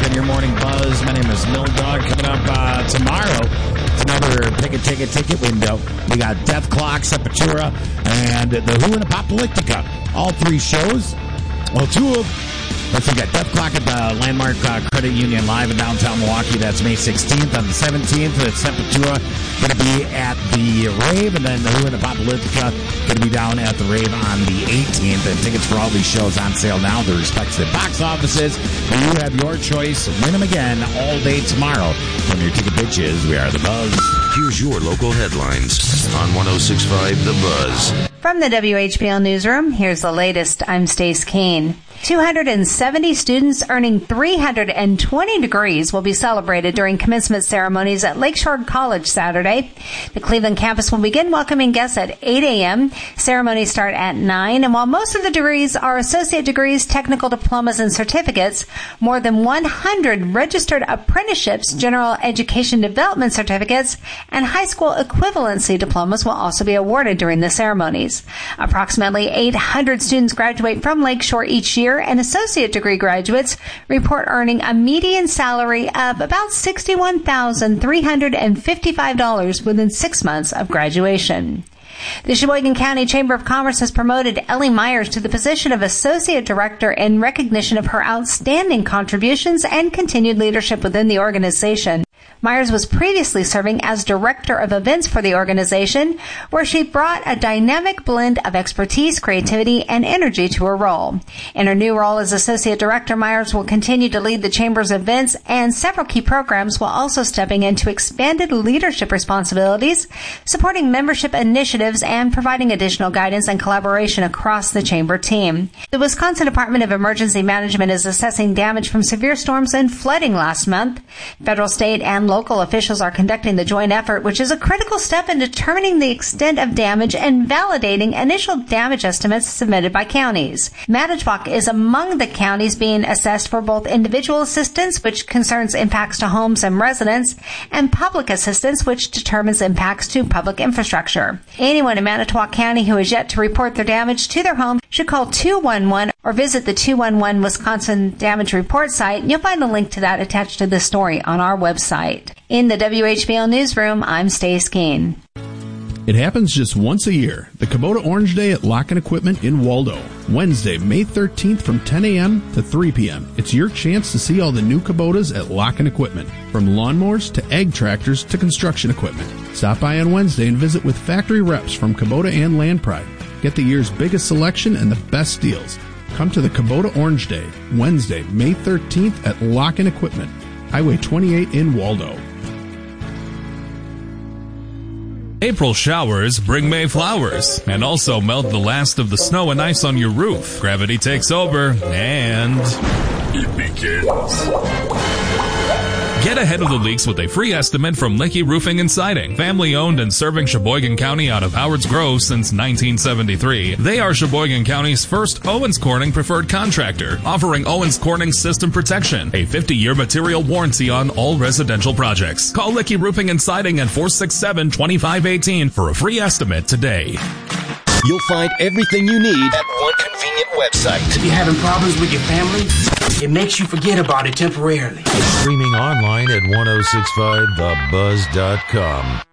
on your morning buzz. My name is Mill Dog. Coming up tomorrow, it's another Pick a Ticket window. We got Death Clock, Sepultura, and The Who and Apocalyptica. All three shows. Well, two of Let's look at Death Clock at the Landmark Credit Union Live in downtown Milwaukee. That's May 16th. On the 17th, it's Sepultura going to be at the Rave, and then The Who and Apocalyptica going to be down at the Rave on the 18th. And tickets for all these shows on sale now. The respective box offices. And you have your choice. Win them again all day tomorrow. From your ticket bitches, we are The Buzz. Here's your local headlines on 106.5 The Buzz. From the WHBL Newsroom, here's the latest. I'm Stace Keene. 270 students earning 320 degrees will be celebrated during commencement ceremonies at Lakeshore College Saturday. The Cleveland campus will begin welcoming guests at 8 a.m. Ceremonies start at 9, and while most of the degrees are associate degrees, technical diplomas, and certificates, more than 100 registered apprenticeships, general education development certificates, and high school equivalency diplomas will also be awarded during the ceremonies. Approximately 800 students graduate from Lakeshore each year, and associate degree graduates report earning a median salary of about $61,355 within 6 months of graduation. The Sheboygan County Chamber of Commerce has promoted Ellie Myers to the position of Associate Director in recognition of her outstanding contributions and continued leadership within the organization. Myers was previously serving as Director of Events for the organization, where she brought a dynamic blend of expertise, creativity, and energy to her role. In her new role as Associate Director, Myers will continue to lead the Chamber's events and several key programs while also stepping into expanded leadership responsibilities, supporting membership initiatives, and providing additional guidance and collaboration across the Chamber team. The Wisconsin Department of Emergency Management is assessing damage from severe storms and flooding last month. Federal, state, and local officials are conducting the joint effort, which is a critical step in determining the extent of damage and validating initial damage estimates submitted by counties. Manitowoc is among the counties being assessed for both individual assistance, which concerns impacts to homes and residents, and public assistance, which determines impacts to public infrastructure. Anyone in Manitowoc County who has yet to report their damage to their home should call 211 or visit the 211 Wisconsin Damage Report site. You'll find a link to that attached to this story on our website. In the WHBL Newsroom, I'm Stace Keene. It happens just once a year, the Kubota Orange Day at Lock & Equipment in Waldo. Wednesday, May 13th from 10 a.m. to 3 p.m. It's your chance to see all the new Kubotas at Lock & Equipment, from lawnmowers to ag tractors to construction equipment. Stop by on Wednesday and visit with factory reps from Kubota and Land Pride. Get the year's biggest selection and the best deals. Come to the Kubota Orange Day, Wednesday, May 13th at Lock & Equipment, Highway 28 in Waldo. April showers bring May flowers and also melt the last of the snow and ice on your roof. Gravity takes over and it begins. Get ahead of the leaks with a free estimate from Licky Roofing and Siding. Family owned and serving Sheboygan County out of Howard's Grove since 1973. They are Sheboygan County's first Owens Corning preferred contractor, offering Owens Corning system protection, a 50-year material warranty on all residential projects. Call Licky Roofing and Siding at 467-2518 for a free estimate today. You'll find everything you need at one convenient website. If you're having problems with your family, it makes you forget about it temporarily. Streaming online at 1065thebuzz.com.